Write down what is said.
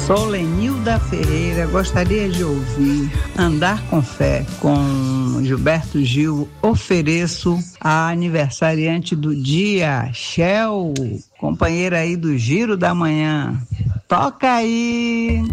Sou Lenilda Ferreira, gostaria de ouvir Andar com Fé com Gilberto Gil. Ofereço a aniversariante do dia, Shell, companheira aí do Giro da Manhã. Toca aí!